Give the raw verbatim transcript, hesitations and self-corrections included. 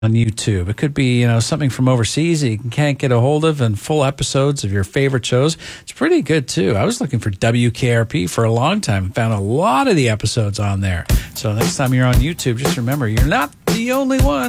on YouTube. It could be, you know, something from overseas that you can't get a hold of, and full episodes of your favorite shows. It's pretty good too. I was looking for W K R P for a long time and found a lot of the episodes on there. So next time you're on YouTube, just remember, you're not the only one.